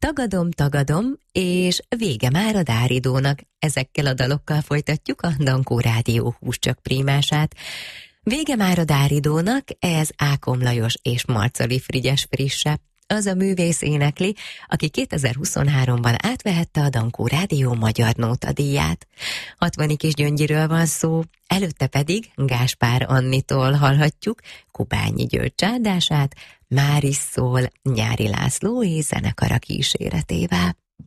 Tagadom, és vége már a Dáridónak. Ezekkel a dalokkal folytatjuk a Dankó Rádió húscsak prímását. Vége már a Dáridónak, ez Ákom Lajos és Marcali Frigyes frisse. Az a művész énekli, aki 2023-ban átvehette a Dankó Rádió magyar nótadíját. 60 Kis Gyöngyiről van szó, előtte pedig Gáspár Annitól hallhatjuk Kubányi György csáldását, Már is szól Nyári László és zenekara kíséretével.